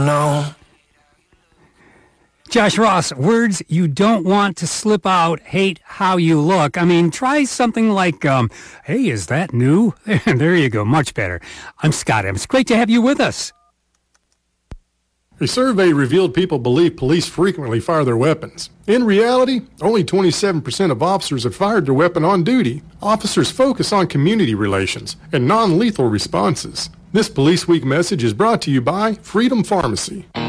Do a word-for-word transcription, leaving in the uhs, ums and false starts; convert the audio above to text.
No. Josh Ross, words you don't want to slip out, hate how you look. I mean, try something like, um, hey, is that new? There you go, much better. I'm Scott Evans. Great to have you with us. A survey revealed people believe police frequently fire their weapons. In reality, only twenty-seven percent of officers have fired their weapon on duty. Officers focus on community relations and non-lethal responses. This Police Week message is brought to you by Freedom Pharmacy.